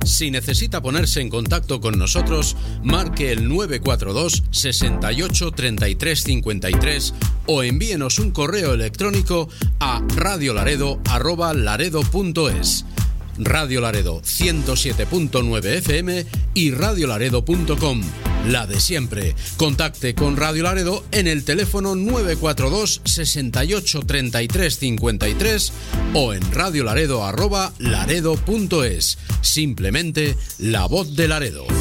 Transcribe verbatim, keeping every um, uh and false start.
Si necesita ponerse en contacto con nosotros, marque el nueve cuatro dos, sesenta y ocho, treinta y tres cincuenta y tres o envíenos un correo electrónico a radiolaredo arroba laredo punto es. Radio Laredo ciento siete punto nueve F M y radiolaredo punto com. La de siempre. Contacte con Radio Laredo en el teléfono nueve cuatro dos, sesenta y ocho, treinta y tres cincuenta y tres o en radiolaredo arroba laredo punto es. Simplemente la voz de Laredo.